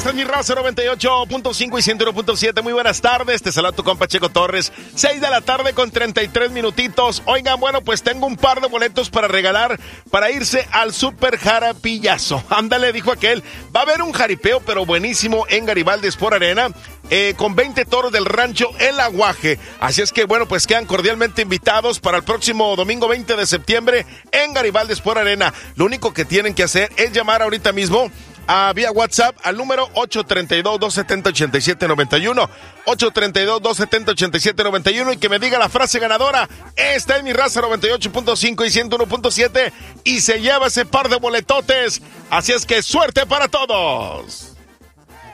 esta es mi raza 98.5 y 101.7. Muy buenas tardes, te saluda tu compa Checo Torres. 6 de la tarde con 33 minutitos. Oigan, bueno, pues tengo un par de boletos para regalar para irse al Super Jarapillazo. Ándale, dijo aquel. Va a haber un jaripeo, pero buenísimo en Garibaldi Sport Arena. Con 20 toros del rancho El Aguaje. Así es que, bueno, pues quedan cordialmente invitados para el próximo domingo 20 de septiembre en Garibaldi Sport Arena. Lo único que tienen que hacer es llamar ahorita mismo vía WhatsApp al número 832-270-8791. 832-270-8791 y que me diga la frase ganadora. Esta es mi raza 98.5 y 101.7 y se lleva ese par de boletotes. Así es que suerte para todos.